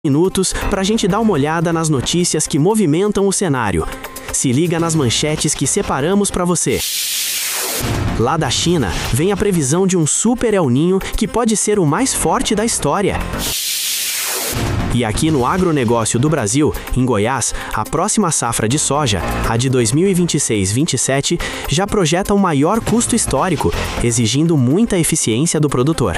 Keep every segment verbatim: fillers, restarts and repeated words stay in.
Minutos para a gente dar uma olhada nas notícias que movimentam o cenário. Se liga nas manchetes que separamos para você. Lá da China, vem a previsão de um super El Niño que pode ser o mais forte da história. E aqui no agronegócio do Brasil, em Goiás, a próxima safra de soja, a de dois mil e vinte e seis vinte e sete, já projeta o maior custo histórico, exigindo muita eficiência do produtor.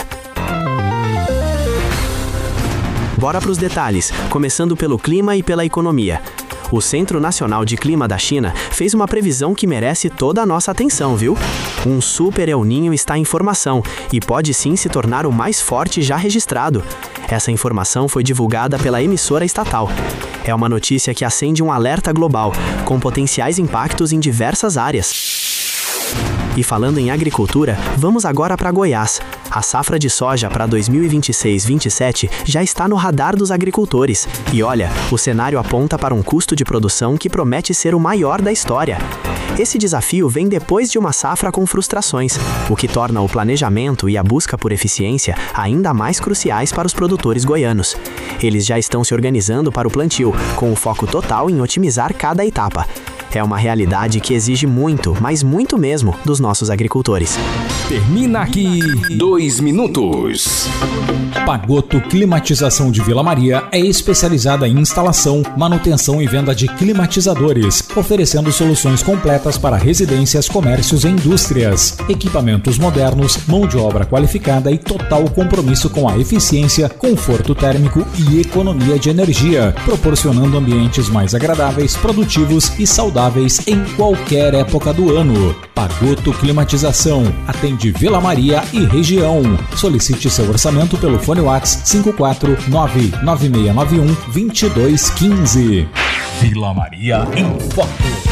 Bora para os detalhes, começando pelo clima e pela economia. O Centro Nacional de Clima da China fez uma previsão que merece toda a nossa atenção, viu? Um super El Niño está em formação e pode sim se tornar o mais forte já registrado. Essa informação foi divulgada pela emissora estatal. É uma notícia que acende um alerta global, com potenciais impactos em diversas áreas. E falando em agricultura, vamos agora para Goiás. A safra de soja para dois mil e vinte e seis vinte e sete já está no radar dos agricultores. E olha, o cenário aponta para um custo de produção que promete ser o maior da história. Esse desafio vem depois de uma safra com frustrações, o que torna o planejamento e a busca por eficiência ainda mais cruciais para os produtores goianos. Eles já estão se organizando para o plantio, com o foco total em otimizar cada etapa. É uma realidade que exige muito, mas muito mesmo, dos nossos agricultores. Termina aqui dois minutos. Pagotto Climatização de Vila Maria é especializada em instalação, manutenção e venda de climatizadores, oferecendo soluções completas para residências, comércios e indústrias. Equipamentos modernos, mão de obra qualificada e total compromisso com a eficiência, conforto térmico e economia de energia, proporcionando ambientes mais agradáveis, produtivos e saudáveis em qualquer época do ano. Pagotto Climatização atende Vila Maria e região. Solicite seu orçamento pelo fone WhatsApp cinco quatro nove nove seis nove um dois dois um cinco. Vila Maria em Foco.